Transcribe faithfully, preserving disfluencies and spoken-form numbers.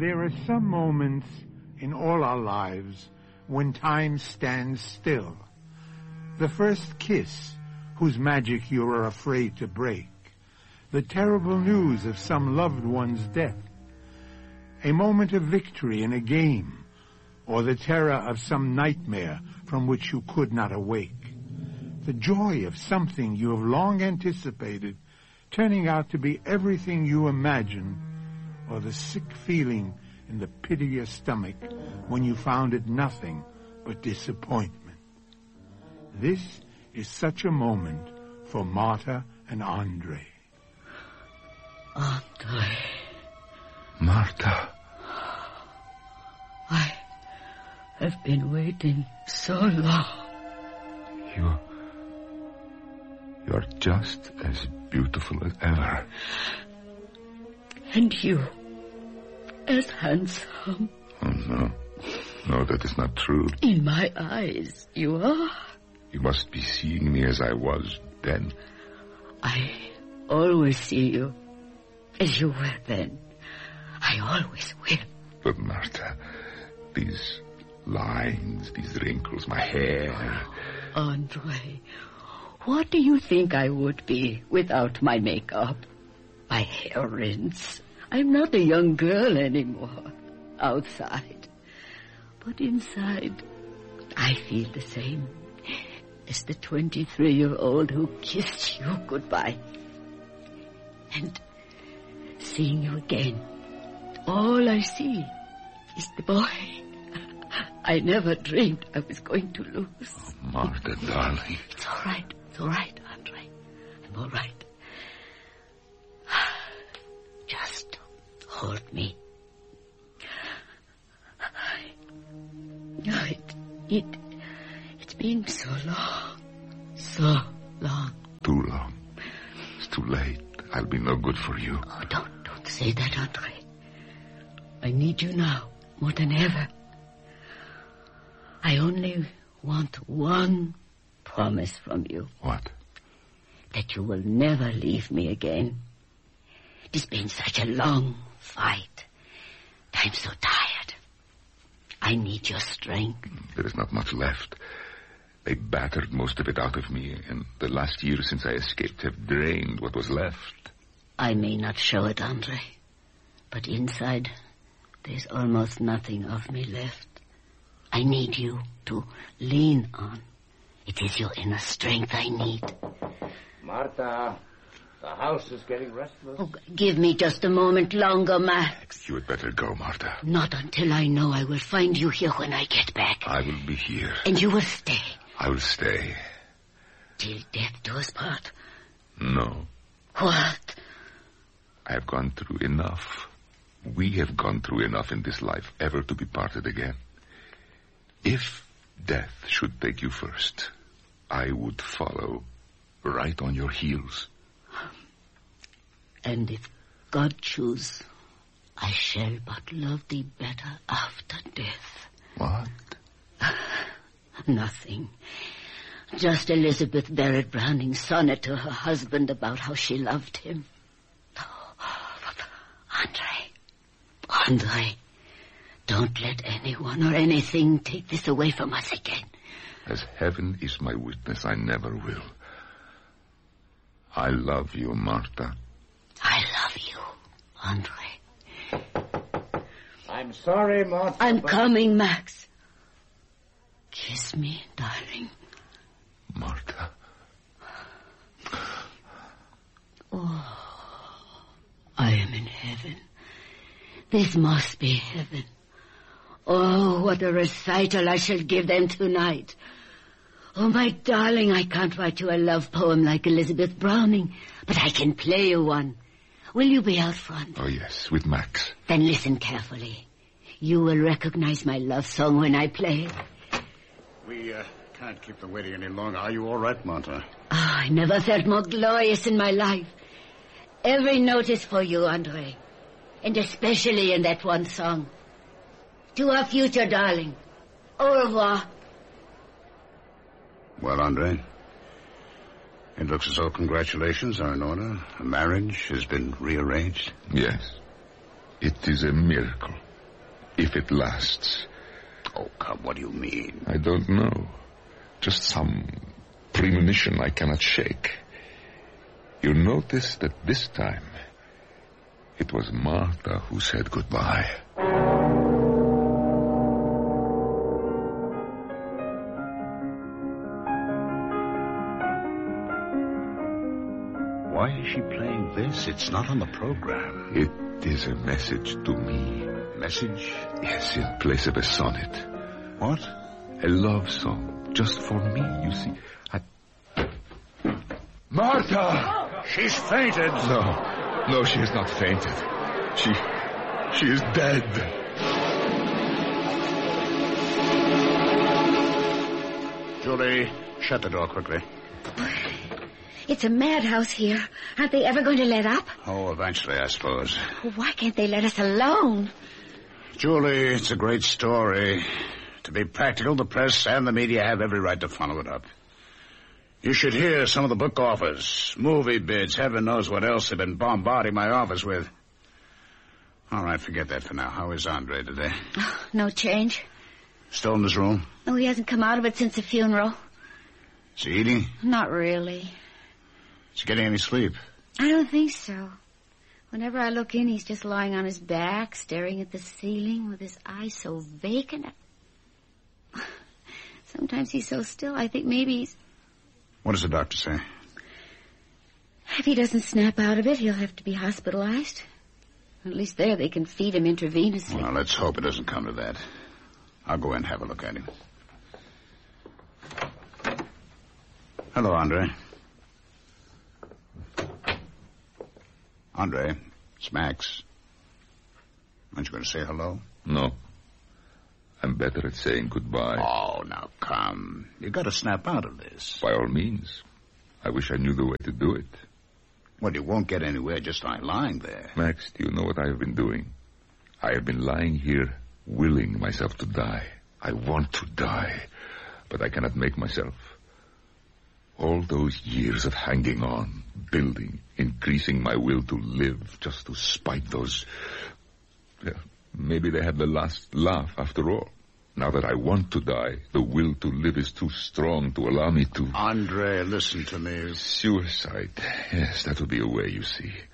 There are some moments in all our lives when time stands still. The first kiss, whose magic you are afraid to break. The terrible news of some loved one's death. A moment of victory in a game, or the terror of some nightmare from which you could not awake. The joy of something you have long anticipated turning out to be everything you imagined, or the sick feeling in the pit of your stomach when you found it nothing but disappointment. This is such a moment for Marta and Andre. Andre. Marta. I have been waiting so long. You... You are just as beautiful as ever. And you, as handsome. Oh, no. No, that is not true. In my eyes, you are. You must be seeing me as I was then. I always see you as you were then. I always will. But, Marta, these lines, these wrinkles, my hair... Oh, Andre, what do you think I would be without my makeup? My hair rinse. I'm not a young girl anymore, outside. But inside, I feel the same as the twenty-three-year-old who kissed you goodbye. And seeing you again, all I see is the boy I never dreamed I was going to lose. Oh, Marta, darling. It's all right. It's all right, Andre. I'm all right. Just hold me. I, it, it, it's been so long. So long. Too long. It's too late. I'll be no good for you. Oh, don't, don't say that, Andre. I need you now, more than ever. I only want one promise from you. What? That you will never leave me again. It has been such a long fight. I'm so tired. I need your strength. There is not much left. They battered most of it out of me, and the last years since I escaped have drained what was left. I may not show it, Andre, but inside there's almost nothing of me left. I need you to lean on. It is your inner strength I need. Marta, the house is getting restless. Oh, give me just a moment longer, Max. You had better go, Marta. Not until I know I will find you here when I get back. I will be here. And you will stay. I will stay. Till death do us part? No. What? I have gone through enough. We have gone through enough in this life ever to be parted again. If death should take you first, I would follow right on your heels. And if God choose, I shall but love thee better after death. What? Nothing. Just Elizabeth Barrett Browning's sonnet to her husband about how she loved him. Oh, Andre, Andre, don't let anyone or anything take this away from us again. As heaven is my witness, I never will. I love you, Marta. I love you, Andre. I'm sorry, Marta. I'm but... coming, Max. Kiss me, darling. Marta. Oh, I am in heaven. This must be heaven. Oh, what a recital I shall give them tonight. Oh, my darling, I can't write you a love poem like Elizabeth Browning, but I can play you one. Will you be out front? Oh, yes, with Max. Then listen carefully. You will recognize my love song when I play it. We uh, can't keep them waiting any longer. Are you all right, Marta? Oh, I never felt more glorious in my life. Every note is for you, Andre. And especially in that one song. To our future, darling. Au revoir. Well, Andre, it looks as though congratulations are in order. A marriage has been rearranged. Yes. It is a miracle. if it lasts. Oh, come, what do you mean? I don't know. Just some premonition I cannot shake. You notice that this time, it was Martha who said goodbye. Why is she playing this? It's not on the program. It is a message to me. Message? Yes, in place of a sonnet. What? A love song, just for me, you see. I... Martha! She's fainted. No, no, she has not fainted. She, she is dead. Julie, shut the door quickly. It's a madhouse here. Aren't they ever going to let up? Oh, eventually, I suppose. Why can't they let us alone? Julie, it's a great story. To be practical, the press and the media have every right to follow it up. You should hear some of the book offers, movie bids, heaven knows what else they've been bombarding my office with. All right, forget that for now. How is Andre today? Oh, no change. Still in his room? No, he hasn't come out of it since the funeral. Is he eating? Not really. Is he getting any sleep? I don't think so. Whenever I look in, he's just lying on his back, staring at the ceiling with his eyes so vacant. Sometimes he's so still, I think maybe he's... What does the doctor say? If he doesn't snap out of it, he'll have to be hospitalized. At least there they can feed him intravenously. Well, let's hope it doesn't come to that. I'll go in and have a look at him. Hello, Andre. Andre, it's Max. Aren't you going to say hello? No. I'm better at saying goodbye. Oh, now come. You got to snap out of this. By all means. I wish I knew the way to do it. Well, you won't get anywhere just by lying there. Max, do you know what I have been doing? I have been lying here, willing myself to die. I want to die, but I cannot make myself. All those years of hanging on, building, increasing my will to live, just to spite those... Well, maybe they had the last laugh after all. Now that I want to die, the will to live is too strong to allow me to... Andre, listen to me. Suicide. Yes, that would be a way, you see.